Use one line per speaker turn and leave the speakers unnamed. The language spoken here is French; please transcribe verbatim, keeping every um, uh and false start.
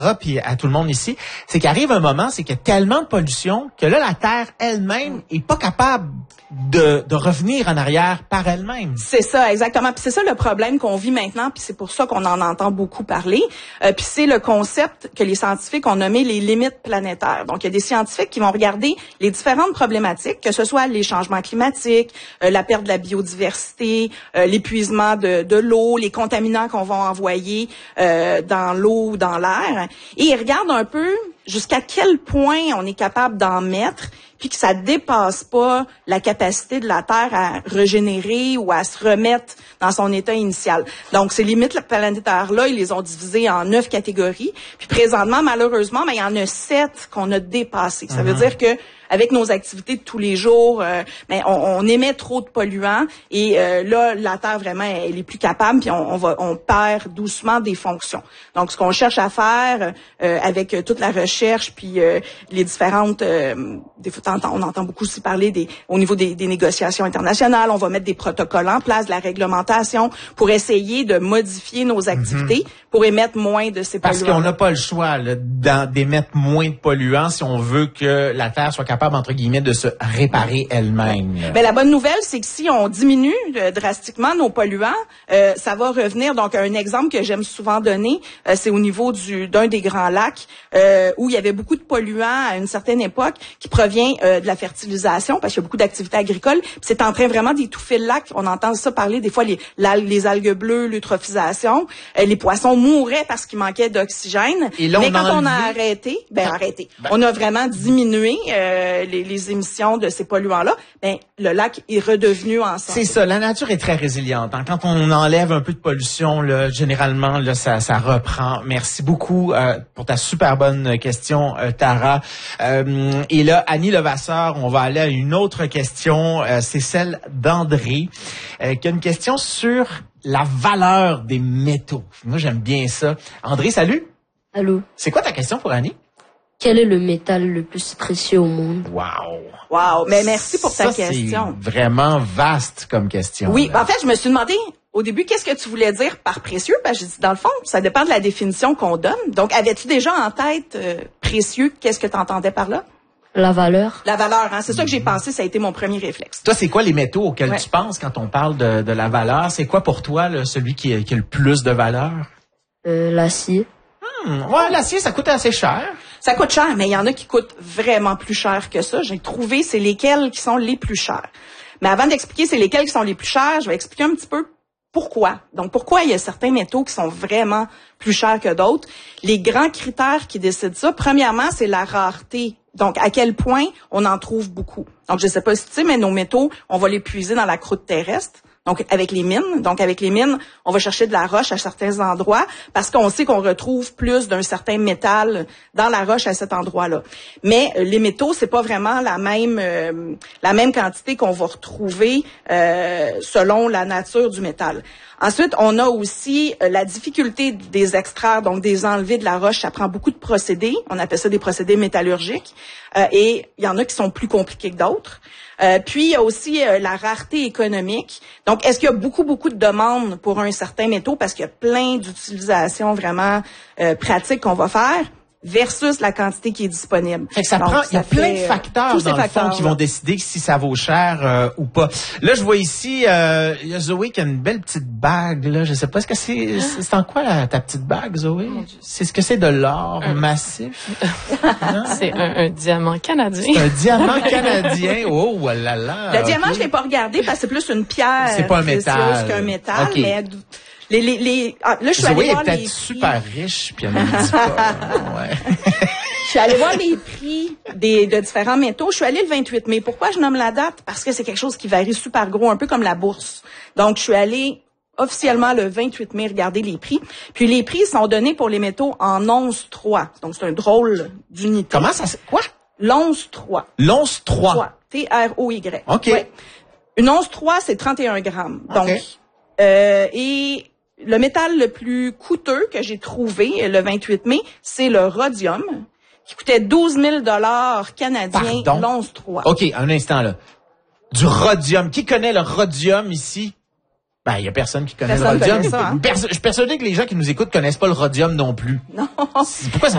puis à tout le monde ici, c'est qu'arrive un moment, c'est qu'il y a tellement de pollution que là, la Terre elle-même est pas capable de, de revenir en arrière par elle-même.
C'est ça, exactement. Puis c'est ça le problème qu'on vit maintenant, puis c'est pour ça qu'on en entend beaucoup parler. Euh, puis c'est le concept que les scientifiques ont nommé les limites planétaires. Donc, il y a des scientifiques qui vont regarder les différentes problématiques, que ce soit les changements climatiques, euh, la perte de la biodiversité, euh, l'épuisement de, de l'eau, les contaminants qu'on va envoyer euh, dans l'eau ou dans l'air. Et ils regardent un peu jusqu'à quel point on est capable d'en mettre, puis que ça dépasse pas la capacité de la Terre à régénérer ou à se remettre dans son état initial. Donc, ces limites planétaires-là, ils les ont divisées en neuf catégories. Puis présentement, malheureusement, ben, il y en a sept qu'on a dépassées. Ça mm-hmm. veut dire que avec nos activités de tous les jours, euh, ben, on, on émet trop de polluants et euh, là, la Terre vraiment, elle est plus capable, puis on, on va, on perd doucement des fonctions. Donc, ce qu'on cherche à faire euh, avec toute la recherche, puis euh, les différentes, euh, des fois, on entend beaucoup aussi parler des, au niveau des, des négociations internationales, on va mettre des protocoles en place, de la réglementation pour essayer de modifier nos activités mm-hmm. pour émettre moins de ces polluants.
Parce qu'on n'a pas le choix là, d'émettre moins de polluants si on veut que la Terre soit capable entre guillemets, de se réparer elle-même.
Ben, la bonne nouvelle, c'est que si on diminue euh, drastiquement nos polluants, euh, ça va revenir. Donc, un exemple que j'aime souvent donner, euh, c'est au niveau du d'un des grands lacs, euh, où il y avait beaucoup de polluants à une certaine époque qui provient euh, de la fertilisation, parce qu'il y a beaucoup d'activités agricoles. Puis c'est en train vraiment d'étouffer le lac. On entend ça parler des fois, les, la, les algues bleues, l'eutrophisation. Euh, les poissons mouraient parce qu'il manquait d'oxygène.
Et là,
Mais
on
quand
a
on a
enlevé...
arrêté, ben
ah.
arrêté.
Ben.
On a vraiment diminué euh, Les, les émissions de ces polluants-là, ben le lac est redevenu en santé.
C'est ça, la nature est très résiliente. Hein. Quand on enlève un peu de pollution, là, généralement, là, ça, ça reprend. Merci beaucoup euh, pour ta super bonne question, euh, Tara. Euh, et là, Annie Levasseur, on va aller à une autre question. Euh, c'est celle d'André, euh, qui a une question sur la valeur des métaux. Moi, j'aime bien ça. André, salut.
Allô.
C'est quoi ta question pour Annie?
Quel est le métal le plus précieux au monde?
Wow!
Wow! Mais merci pour ta
ça,
question.
C'est vraiment vaste comme question.
Oui,
là.
en fait, je me suis demandé au début qu'est-ce que tu voulais dire par précieux. Ben, j'ai dit, dans le fond, ça dépend de la définition qu'on donne. Donc, avais-tu déjà en tête euh, précieux, qu'est-ce que tu entendais par là?
La valeur.
La valeur, hein? C'est ça que j'ai pensé, ça a été mon premier réflexe.
Toi, c'est quoi les métaux auxquels
ouais.
tu penses quand on parle de, de la valeur? C'est quoi pour toi là, celui qui a, qui a le plus de valeur?
Euh, l'acier.
Hmm, ouais, l'acier, ça coûte assez cher.
Ça coûte cher, mais il y en a qui coûtent vraiment plus cher que ça. J'ai trouvé c'est lesquels qui sont les plus chers. Mais avant d'expliquer c'est lesquels qui sont les plus chers, je vais expliquer un petit peu pourquoi. Donc, pourquoi il y a certains métaux qui sont vraiment plus chers que d'autres. Les grands critères qui décident ça, premièrement, c'est la rareté. Donc, à quel point on en trouve beaucoup. Donc, je sais pas si tu sais, mais nos métaux, on va les puiser dans la croûte terrestre. Donc, avec les mines. Donc, avec les mines, on va chercher de la roche à certains endroits parce qu'on sait qu'on retrouve plus d'un certain métal dans la roche à cet endroit-là. Mais euh, les métaux, c'est pas vraiment la même euh, la même quantité qu'on va retrouver euh, selon la nature du métal. Ensuite, on a aussi euh, la difficulté des extraire, donc des enlever de la roche. Ça prend beaucoup de procédés. On appelle ça des procédés métallurgiques. Euh, et il y en a qui sont plus compliqués que d'autres. Euh, puis, il y a aussi euh, la rareté économique. Donc, est-ce qu'il y a beaucoup, beaucoup de demandes pour un certain métaux parce qu'il y a plein d'utilisations vraiment euh, pratiques qu'on va faire versus la quantité qui est disponible.
Fait que ça
Donc,
prend, il y a
ça
plein
fait,
de facteurs
tous
dans
ces
le
facteurs,
fond qui vont décider si ça vaut cher euh, ou pas. Là, je vois ici, euh, il y a Zoé qui a une belle petite bague. Là, je sais pas, est-ce que c'est, c'est en quoi la, ta petite bague, Zoé? C'est ce que c'est de l'or
un...
massif?
C'est un, un diamant canadien.
C'est un diamant canadien. Oh là là.
Le
okay.
diamant, je l'ai pas regardé parce que c'est plus une pierre
c'est pas un métal
qu'un métal.
Okay.
Mais les, les, les, ah, là, je suis
Zoé
allée
est
voir les
peut-être
prix.
super riche, puis elle ne le dit pas. Ouais.
Je suis allée voir les prix des, de différents métaux. Je suis allée le vingt-huit mai. Pourquoi je nomme la date? Parce que c'est quelque chose qui varie super gros, un peu comme la bourse. Donc, je suis allée officiellement le vingt-huit mai regarder les prix. Puis les prix sont donnés pour les métaux en once trois. Donc, c'est un drôle d'unité.
Comment ça... Quoi?
L'once trois.
L'once trois.
T R O Y.
OK.
Ouais. Une once trois, c'est trente et un grammes. Donc,
okay.
euh, et le métal le plus coûteux que j'ai trouvé le vingt-huit mai, c'est le rhodium, qui coûtait douze mille dollars canadiens, l'once trois.
OK, un instant, là. Du rhodium. Qui connaît le rhodium ici? Ben, il y a personne qui connaît
personne
le rhodium.
Connaît ça, hein?
Perso- je suis persuadé que les gens qui nous écoutent connaissent pas le rhodium non plus.
Non.
Pourquoi ça